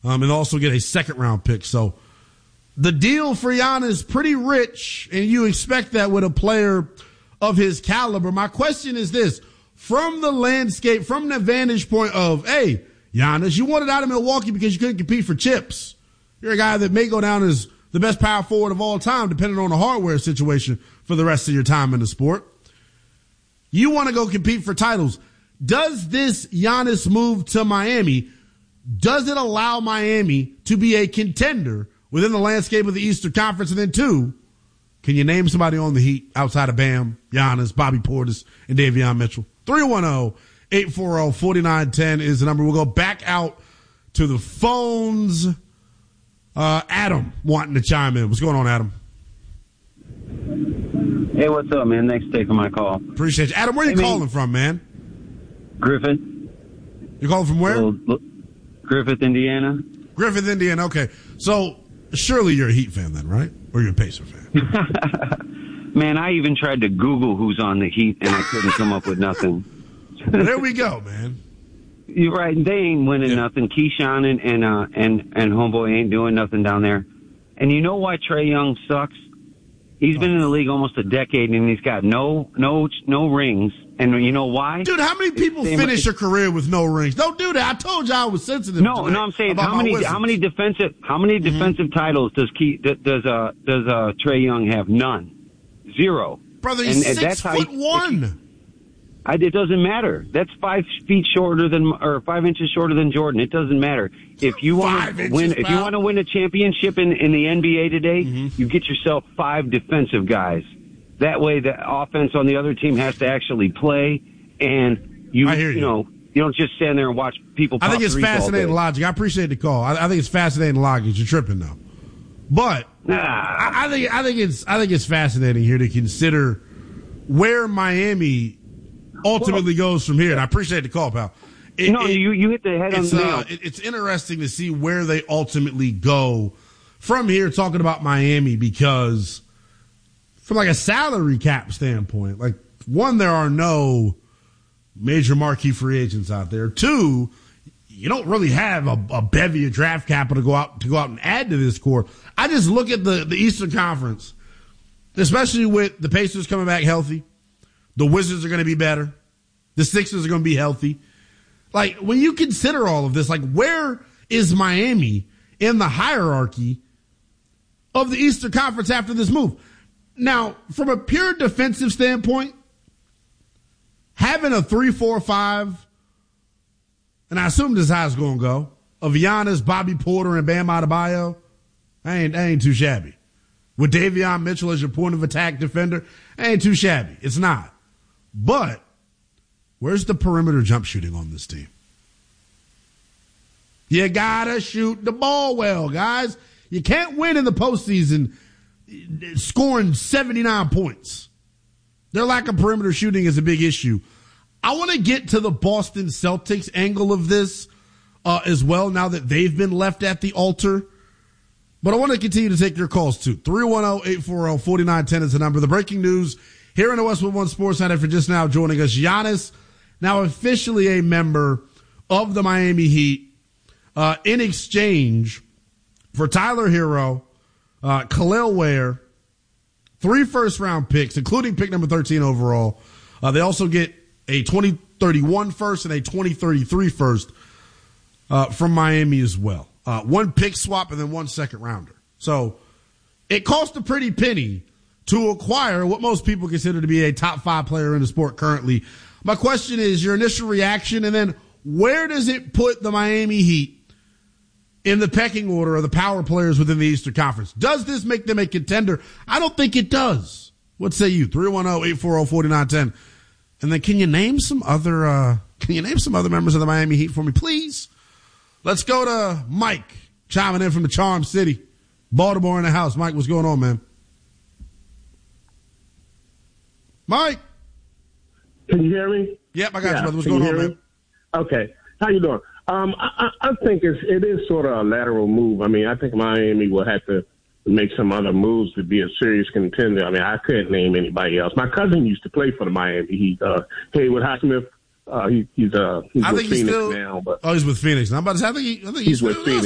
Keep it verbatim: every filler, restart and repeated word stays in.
um, and also get a second-round pick. So the deal for Giannis is pretty rich, and you expect that with a player of his caliber. My question is this. From the landscape, from the vantage point of, hey, Giannis, you wanted out of Milwaukee because you couldn't compete for chips. You're a guy that may go down as the best power forward of all time, depending on the hardware situation for the rest of your time in the sport. You want to go compete for titles. Does this Giannis move to Miami, does it allow Miami to be a contender within the landscape of the Eastern Conference? And then two, can you name somebody on the Heat outside of Bam, Giannis, Bobby Portis, and Davion Mitchell? three one zero, eight four zero, four nine one zero is the number. We'll go back out to the phones. Uh, Adam wanting to chime in. What's going on, Adam? Hey, what's up, man? Thanks for taking my call. Appreciate you. Adam, where are you hey, calling man. from, man? Griffith. You're calling from where? Little, Griffith, Indiana. Griffith, Indiana. Okay. So, surely you're a Heat fan then, right? Or you're a Pacer fan? Man, I even tried to Google who's on the Heat, and I couldn't come up with nothing. There we go, man. You're right. They ain't winning yeah. nothing. Keyshawn and and, uh, and and homeboy ain't doing nothing down there. And you know why Trae Young sucks? He's oh. been in the league almost a decade, and he's got no no no rings. And you know why? Dude, how many people it's, finish a career with no rings? Don't do that. I told you I was sensitive. No, no, I'm saying how many how many defensive how many mm-hmm. defensive titles does Key, does uh does uh Trae Young have? None. Zero. Brother, he's and, six and foot he, one. I, it doesn't matter. That's five feet shorter than, or five inches shorter than Jordan. It doesn't matter. If you want to win, if you want to win a championship in, in the N B A today, mm-hmm. you get yourself five defensive guys. That way, the offense on the other team has to actually play, and you, I hear you. you know, you don't just stand there and watch people. Pop I think it's fascinating logic. I appreciate the call. I, I think it's fascinating logic. You're tripping though, but nah. I, I think I think it's I think it's fascinating here to consider where Miami ultimately well, goes from here. And I appreciate the call, pal. It, no, it, you you hit the head on the nail. Uh, it, it's interesting to see where they ultimately go from here. Talking about Miami, because from like a salary cap standpoint, like one, there are no major marquee free agents out there. Two, you don't really have a, a bevy of draft capital to go out to go out and add to this core. I just look at the, the Eastern Conference, especially with the Pacers coming back healthy. The Wizards are going to be better. The Sixers are going to be healthy. Like, when you consider all of this, like, where is Miami in the hierarchy of the Eastern Conference after this move? Now, from a pure defensive standpoint, having a three four five, and I assume this is how it's going to go, of Giannis, Bobby Porter, and Bam Adebayo, that ain't, that ain't too shabby. With Davion Mitchell as your point of attack defender, that ain't too shabby. It's not. But where's the perimeter jump shooting on this team? You gotta shoot the ball well, guys. You can't win in the postseason scoring seventy-nine points. Their lack of perimeter shooting is a big issue. I want to get to the Boston Celtics angle of this uh, as well, now that they've been left at the altar. But I want to continue to take your calls too. three one zero, eight four zero, four nine one zero is the number. The breaking news here in the Westwood One Sports Center for just now joining us. Giannis, now officially a member of the Miami Heat, uh, in exchange for Tyler Hero, uh, Khalil Ware, three first-round picks, including pick number thirteen overall. Uh, they also get a twenty thirty-one first and a twenty thirty-three first uh, from Miami as well. Uh, one pick swap and then one second rounder. So it cost a pretty penny to acquire what most people consider to be a top five player in the sport currently. My question is your initial reaction, and then where does it put the Miami Heat in the pecking order of the power players within the Eastern Conference? Does this make them a contender? I don't think it does. What say you? three one zero, eight four zero, four nine one zero. And then can you name some other, uh, can you name some other members of the Miami Heat for me, please? Let's go to Mike, chiming in from the Charm City. Baltimore in the house. Mike, what's going on, man? Mike? Can you hear me? Yep, I got yeah. you, brother. What's Can going on, man? Okay. How you doing? Um, I, I think it's, it is sort of a lateral move. I mean, I think Miami will have to make some other moves to be a serious contender. I mean, I couldn't name anybody else. My cousin used to play for the Miami Heat. Uh, Haywood Highsmith. Uh, he, he's uh, he's I with think Phoenix he's still, now. But oh, he's with Phoenix. I'm about to say, I think, he, I think he's, he's with Phoenix.